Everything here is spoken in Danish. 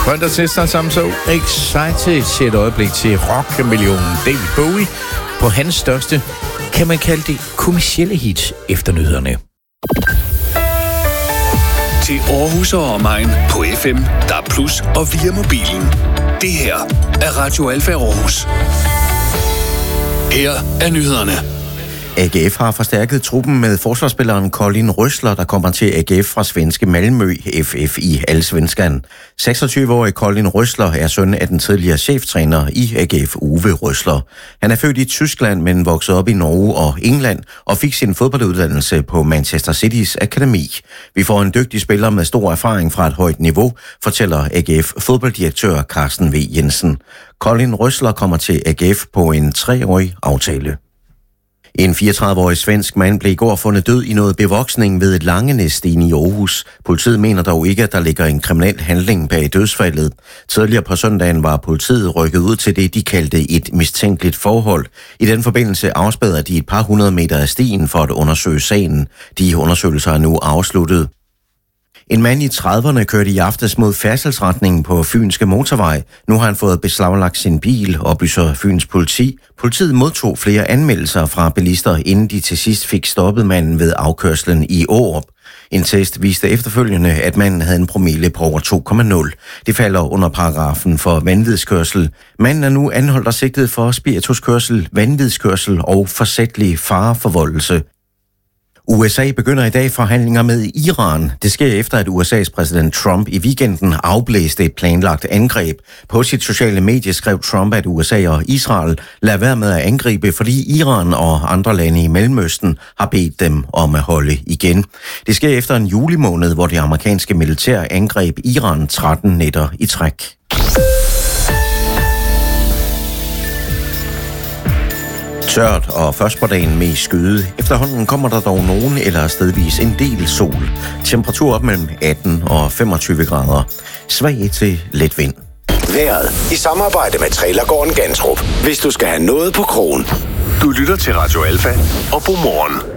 Pointer Sisters, I'm so excited til et øjeblik til rockmillionen David Bowie på hans største, kan man kalde det, kommercielle hit efter nyhederne. Til Aarhus og omegn på FM, DAB+ og via mobilen. Det her er Radio Alfa Aarhus. Her er nyhederne. AGF har forstærket truppen med forsvarsspilleren Colin Rössler, der kommer til AGF fra svenske Malmö FF i Allsvenskan. 26-årige Colin Rössler er søn af den tidligere cheftræner i AGF, Uwe Rössler. Han er født i Tyskland, men voksede op i Norge og England og fik sin fodbolduddannelse på Manchester Citys akademi. Vi får en dygtig spiller med stor erfaring fra et højt niveau, fortæller AGF fodbolddirektør Carsten V. Jensen. Colin Rössler kommer til AGF på en 3-årig aftale. En 34-årig svensk mand blev i går fundet død i noget bevoksning ved et Langenæssten i Aarhus. Politiet mener dog ikke, at der ligger en kriminel handling bag dødsfaldet. Tidligere på søndagen var politiet rykket ud til det, de kaldte et mistænkeligt forhold. I den forbindelse afspærrede de et par 100 meter af stien for at undersøge sagen. De undersøgelser er nu afsluttet. En mand i 30'erne kørte i aftes mod færdselsretningen på Fynske Motorvej. Nu har han fået beslaglagt sin bil, oplyser Fyns politi. Politiet modtog flere anmeldelser fra bilister, inden de til sidst fik stoppet manden ved afkørslen i Aarup. En test viste efterfølgende, at manden havde en promille på over 2,0. Det falder under paragrafen for vanvidskørsel. Manden er nu anholdt og sigtet for spirituskørsel, vanvidskørsel og forsætlig fareforvoldelse. USA begynder i dag forhandlinger med Iran. Det sker efter, at USA's præsident Trump i weekenden afblæste et planlagt angreb. På sit sociale medie skrev Trump, at USA og Israel lader være med at angribe, fordi Iran og andre lande i Mellemøsten har bedt dem om at holde igen. Det sker efter en julimåned, hvor det amerikanske militær angreb Iran 13 nætter i træk. Tørt og først på dagen med skyde. Efterhånden kommer der dog nogen eller stedvis en del sol. Temperatur op mellem 18 og 25 grader. Svag til let vind. Vejret i samarbejde med Trailergården Gantrup. Hvis du skal have noget på krogen. Du lytter til Radio Alfa og Godmorgen.